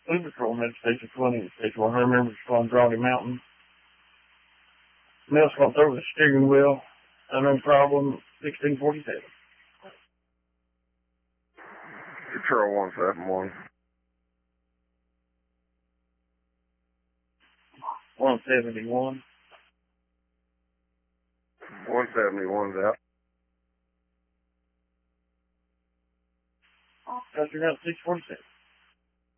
Food Patrol, Med Station 20, Station 100 members from Drawdy Mountain. Mail slumped over the steering wheel. Unknown problem, 1647. Patrol 171. 171. 171's out. Customer out 647.